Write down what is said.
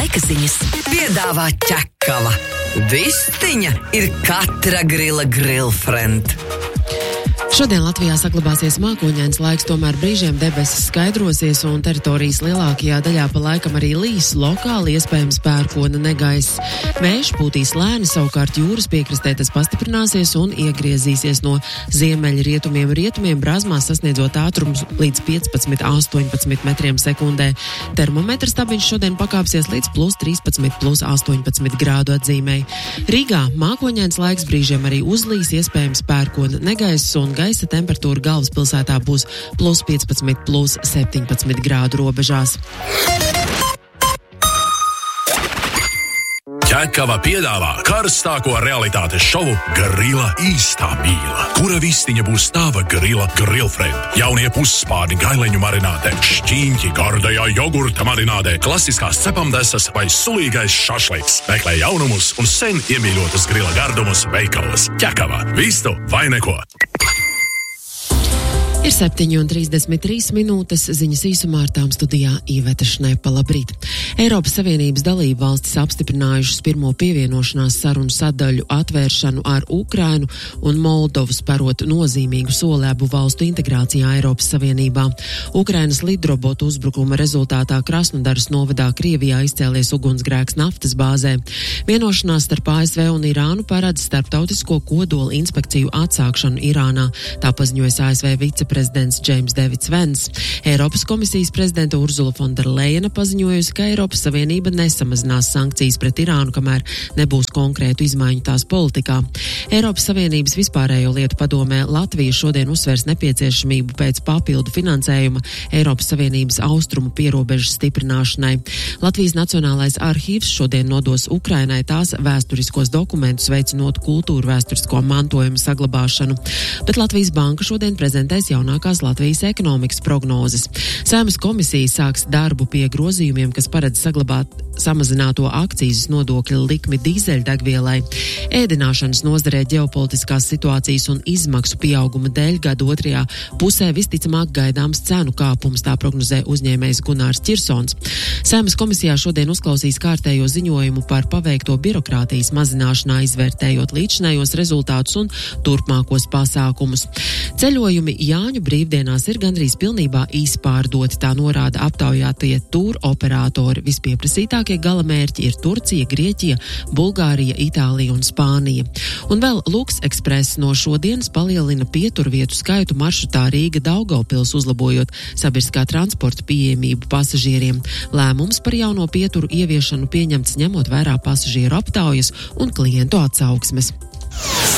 Laika ziņas piedāvā ķekava. Vistiņa ir katra grila grillfriend. Šodien Latvijā saglabāsies mākoņains laiks, tomēr brīžiem debesis skaidrosies un teritorijas lielākajā daļā pa laikam arī līs, lokāli iespējams pērkona negaiss. Vējš pūtīs lēni, savukārt jūras piekrastē tas pastiprināsies un iegriezīsies no ziemeļrietumiem brāzmās, sasniedzot ātrumus līdz 15–18 metriem sekundē. Termometra stabiņš šodien pakāpsies līdz +13–+18 grādu atzīmei. Rīgā mākoņains laiks, brīžiem arī uzlīs, iespējams pērkona negaiss un gaisa temperatūra galvaspilsētā būs +15–+17 grādu robežās. Ķekava piedāvā karstāko realitātes šovu Grila īstā mīla, kura vistiņa būs tava grila grillfriend. Jaunie pusspārni gaileņu marinātē, šķīņķi gardajā jogurta marinātē, klasiskās cepamdesas vai sulīgais šašliks. Meklē jaunumus un sen iemīļotus grila gardumus veikalos. Ķekava, vistu vai neko. Ir 7:33 minūtes, ziņas īsumā ar tām studijā Iveta Šnepa. Labrīt! Eiropas Savienības dalību valstis apstiprinājušas pirmo pievienošanās sarunu sadaļu atvēršanu ar Ukrainu un Moldovu, sparot nozīmīgu soli abu valstu integrācijā Eiropas Savienībā. Ukrainas lidrobotu uzbrukuma rezultātā Krasnodaras novadā Krievijā izcēlies ugunsgrēks naftas bāzē. Vienošanās starp ASV un Irānu paredz starptautisko kodola inspekciju atsākšanu Irānā, tā paziņojas ASV viceprezidents James Davids Vance. Eiropas komisijas prezidenta Urzula Fonderlejena paziņojusi, ka Eiropas Savienība nesamazinās sankcijas pret Irānu, kamēr nebūs konkrētu izmaiņu tās politikā. Eiropas Savienības vispārējo lietu padomē Latvija šodien uzsvērs nepieciešamību pēc papildu finansējuma Eiropas Savienības austrumu pierobežas stiprināšanai. Latvijas Nacionālais arhīvs šodien nodos Ukrainai tās vēsturiskos dokumentus, veicinot kultūru vēsturisko mantojumu saglabāšanu. Bet Latvijas banka šodien prezentēs jaunākās Latvijas ekonomikas prognozes. Saeimas komisija sāks darbu pie grozījumiem, kas paredz saglabāt samazināto akcīzes nodokļa likmi dīzeļdegvielai. Ēdināšanas nozarē ģeopolitiskās situācijas un izmaksu pieauguma dēļ gada otrajā pusē visticamāk gaidāms cenu kāpums, tā prognozē uzņēmējs Gunārs Čirsons. Saeimas komisijā šodien uzklausīs kārtējo ziņojumu par paveikto birokrātijas mazināšanā, izvērtējot līdzinējos rezultātus un turpmākos pasākumus. Ceļojumi Jāņu brīvdienās ir gandrīz pilnībā izpārdoti, tā norāda aptaujātie tūroperatori. Vispieprasītākie galamērķi ir Turcija, Grieķija, Bulgārija, Itālija un Spānija. Un vēl Luks Express no šodienas palielina pieturvietu skaitu maršrutā Rīga–Daugavpils, uzlabojot sabiedriskā transporta pieejamību pasažieriem. Lēmums par jauno pieturu ieviešanu pieņemts ņemot vērā pasažieru aptaujas un klientu atsauksmes.